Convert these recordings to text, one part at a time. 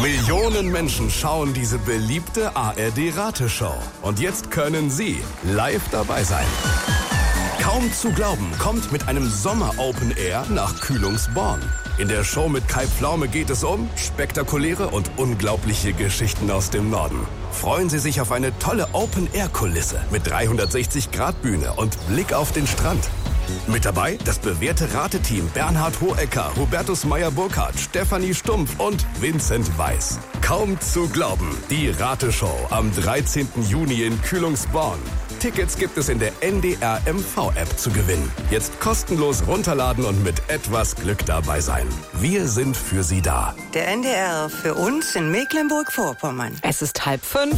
Millionen Menschen schauen diese beliebte ARD-Rateshow. Und jetzt können Sie live dabei sein. Kaum zu glauben kommt mit einem Sommer-Open Air nach Kühlungsborn. In der Show mit Kai Pflaume geht es um spektakuläre und unglaubliche Geschichten aus dem Norden. Freuen Sie sich auf eine tolle Open-Air-Kulisse mit 360-Grad-Bühne und Blick auf den Strand. Mit dabei das bewährte Rateteam Bernhard Hohecker, Hubertus Meyer-Burkhardt, Stefanie Stumpf und Vincent Weiss. Kaum zu glauben, die Rateshow am 13. Juni in Kühlungsborn. Tickets gibt es in der NDR MV-App zu gewinnen. Jetzt kostenlos runterladen und mit etwas Glück dabei sein. Wir sind für Sie da. Der NDR für uns in Mecklenburg-Vorpommern. Es ist 4:30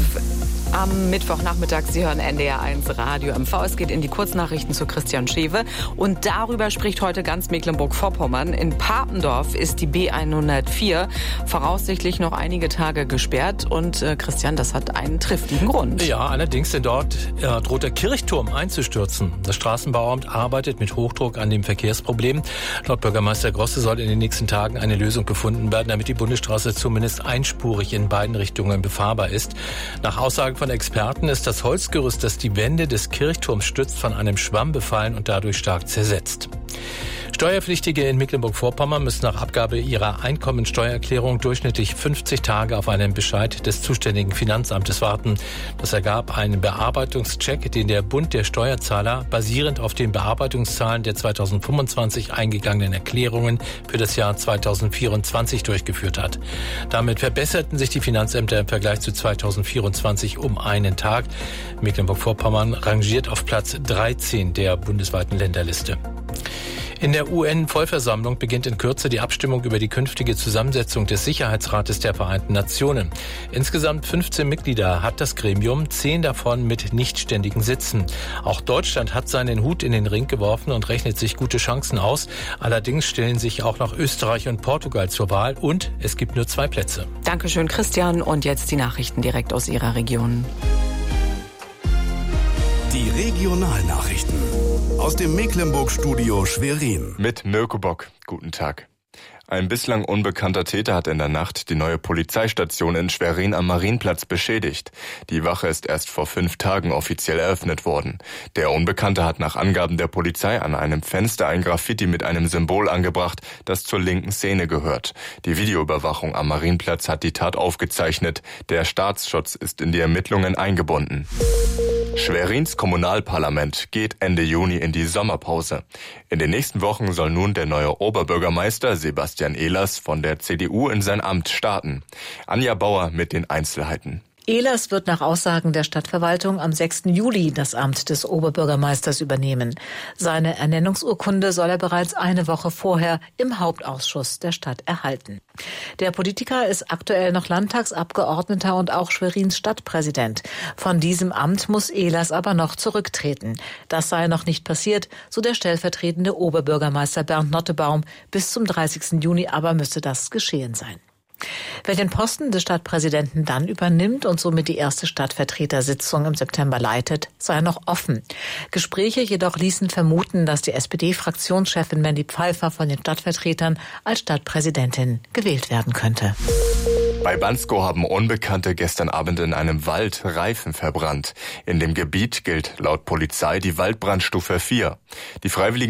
am Mittwochnachmittag. Sie hören NDR 1 Radio MV. Es geht in die Kurznachrichten zu Christian Schewe. Und darüber spricht heute ganz Mecklenburg-Vorpommern. In Papendorf ist die B104 voraussichtlich noch einige Tage gesperrt. Und Christian, das hat einen triftigen Grund. Ja, allerdings denn dort droht der Kirchturm einzustürzen. Das Straßenbauamt arbeitet mit Hochdruck an dem Verkehrsproblem. Laut Bürgermeister Grosse soll in den nächsten Tagen eine Lösung gefunden werden, damit die Bundesstraße zumindest einspurig in beiden Richtungen befahrbar ist. Nach Aussagen von Experten ist das Holzgerüst, das die Wände des Kirchturms stützt, von einem Schwamm befallen und dadurch stark zersetzt. Steuerpflichtige in Mecklenburg-Vorpommern müssen nach Abgabe ihrer Einkommensteuererklärung durchschnittlich 50 Tage auf einen Bescheid des zuständigen Finanzamtes warten. Das ergab einen Bearbeitungscheck, den der Bund der Steuerzahler basierend auf den Bearbeitungszahlen der 2025 eingegangenen Erklärungen für das Jahr 2024 durchgeführt hat. Damit verbesserten sich die Finanzämter im Vergleich zu 2024 um einen Tag. Mecklenburg-Vorpommern rangiert auf Platz 13 der bundesweiten Länderliste. In der UN-Vollversammlung beginnt in Kürze die Abstimmung über die künftige Zusammensetzung des Sicherheitsrates der Vereinten Nationen. Insgesamt 15 Mitglieder hat das Gremium, 10 davon mit nichtständigen Sitzen. Auch Deutschland hat seinen Hut in den Ring geworfen und rechnet sich gute Chancen aus. Allerdings stellen sich auch noch Österreich und Portugal zur Wahl und es gibt nur 2 Plätze. Dankeschön, Christian. Und jetzt die Nachrichten direkt aus Ihrer Region. Die Regionalnachrichten aus dem Mecklenburg-Studio Schwerin. Mit Mirko Bock. Guten Tag. Ein bislang unbekannter Täter hat in der Nacht die neue Polizeistation in Schwerin am Marienplatz beschädigt. Die Wache ist erst vor 5 Tagen offiziell eröffnet worden. Der Unbekannte hat nach Angaben der Polizei an einem Fenster ein Graffiti mit einem Symbol angebracht, das zur linken Szene gehört. Die Videoüberwachung am Marienplatz hat die Tat aufgezeichnet. Der Staatsschutz ist in die Ermittlungen eingebunden. Schwerins Kommunalparlament geht Ende Juni in die Sommerpause. In den nächsten Wochen soll nun der neue Oberbürgermeister Sebastian Ehlers von der CDU in sein Amt starten. Anja Bauer mit den Einzelheiten. Ehlers wird nach Aussagen der Stadtverwaltung am 6. Juli das Amt des Oberbürgermeisters übernehmen. Seine Ernennungsurkunde soll er bereits eine Woche vorher im Hauptausschuss der Stadt erhalten. Der Politiker ist aktuell noch Landtagsabgeordneter und auch Schwerins Stadtpräsident. Von diesem Amt muss Ehlers aber noch zurücktreten. Das sei noch nicht passiert, so der stellvertretende Oberbürgermeister Bernd Nottebaum. Bis zum 30. Juni aber müsste das geschehen sein. Wer den Posten des Stadtpräsidenten dann übernimmt und somit die erste Stadtvertretersitzung im September leitet, sei noch offen. Gespräche jedoch ließen vermuten, dass die SPD-Fraktionschefin Mandy Pfeiffer von den Stadtvertretern als Stadtpräsidentin gewählt werden könnte. Bei Bansko haben Unbekannte gestern Abend in einem Wald Reifen verbrannt. In dem Gebiet gilt laut Polizei die Waldbrandstufe 4. Die Freiwilligen